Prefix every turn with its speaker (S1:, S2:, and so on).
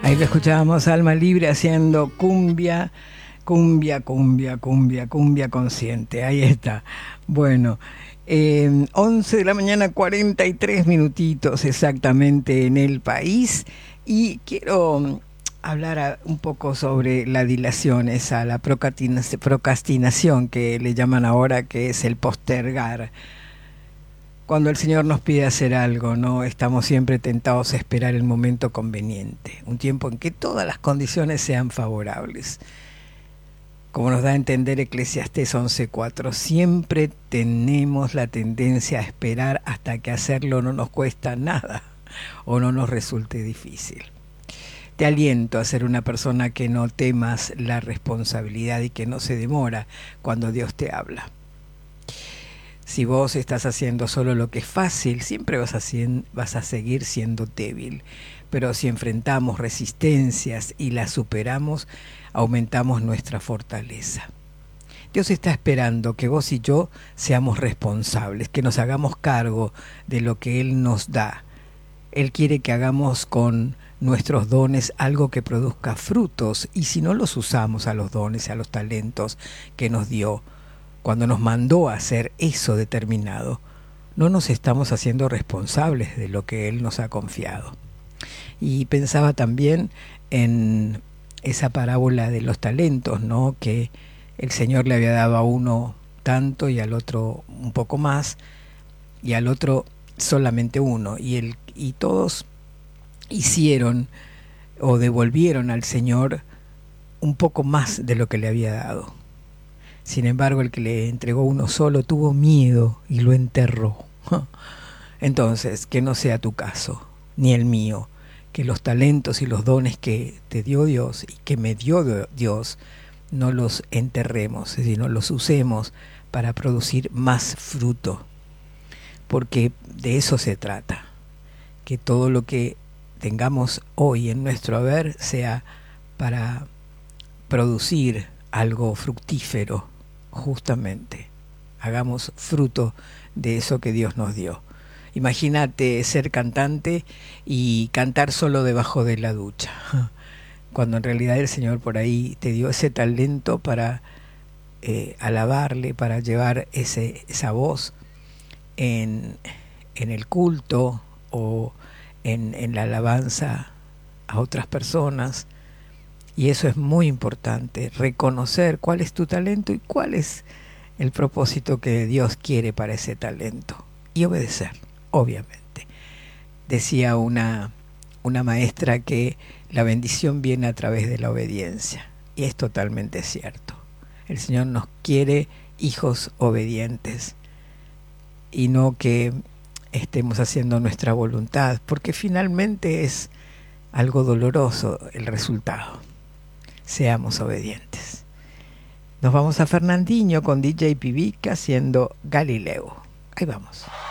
S1: Ahí lo escuchábamos, Alma Libre haciendo cumbia, cumbia, cumbia, cumbia, cumbia consciente. Ahí está. Bueno, 11 de la mañana, 43 minutitos exactamente en el país. Y quiero hablar un poco sobre la dilación, esa, la procrastinación que le llaman ahora, que es el postergar. Cuando el Señor nos pide hacer algo, no estamos siempre tentados a esperar el momento conveniente, un tiempo en que todas las condiciones sean favorables. Como nos da a entender Eclesiastés 11:4, siempre tenemos la tendencia a esperar hasta que hacerlo no nos cuesta nada o no nos resulte difícil. Te aliento a ser una persona que no temas la responsabilidad y que no se demora cuando Dios te habla. Si vos estás haciendo solo lo que es fácil, siempre vas a seguir siendo débil. Pero si enfrentamos resistencias y las superamos, aumentamos nuestra fortaleza. Dios está esperando que vos y yo seamos responsables, que nos hagamos cargo de lo que Él nos da. Él quiere que hagamos con nuestros dones algo que produzca frutos, y si no los usamos a los dones, a los talentos que nos dio, cuando nos mandó a hacer eso determinado, no nos estamos haciendo responsables de lo que Él nos ha confiado. Y pensaba también en esa parábola de los talentos, ¿no? Que el Señor le había dado a uno tanto y al otro un poco más, y al otro solamente uno, y todos hicieron o devolvieron al Señor un poco más de lo que le había dado. Sin embargo, el que le entregó uno solo tuvo miedo y lo enterró. Entonces, que no sea tu caso, ni el mío, que los talentos y los dones que te dio Dios y que me dio Dios, no los enterremos, sino los usemos para producir más fruto. Porque de eso se trata, que todo lo que tengamos hoy en nuestro haber sea para producir algo fructífero. Justamente, hagamos fruto de eso que Dios nos dio. Imagínate ser cantante y cantar solo debajo de la ducha, cuando en realidad el Señor por ahí te dio ese talento para alabarle, para llevar esa voz en el culto o en la alabanza a otras personas. Y eso es muy importante, reconocer cuál es tu talento y cuál es el propósito que Dios quiere para ese talento. Y obedecer, obviamente. Decía una maestra que la bendición viene a través de la obediencia. Y es totalmente cierto. El Señor nos quiere hijos obedientes y no que estemos haciendo nuestra voluntad, porque finalmente es algo doloroso el resultado. Seamos obedientes. Nos vamos a Fernandinho con DJ Pivica haciendo Galileo. Ahí vamos.